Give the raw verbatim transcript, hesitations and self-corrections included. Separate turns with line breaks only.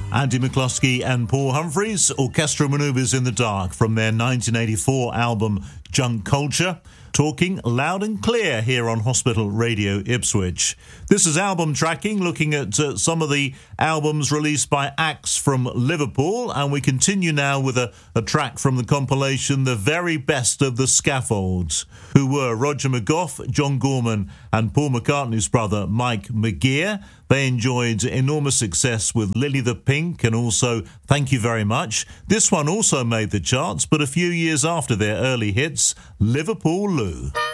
Andy McCluskey and Paul Humphreys, Orchestral Manoeuvres in the Dark from their nineteen eighty-four album Junk Culture, talking loud and clear here on Hospital Radio Ipswich. This is album tracking, looking at uh, some of the albums released by acts from Liverpool, and we continue now with a, a track from the compilation The Very Best of the Scaffolds, who were Roger McGough, John Gorman and Paul McCartney's brother Mike McGear. They enjoyed enormous success with Lily the Pink and also Thank You Very Much. This one also made the charts, but a few years after their early hits, Liverpool Lou.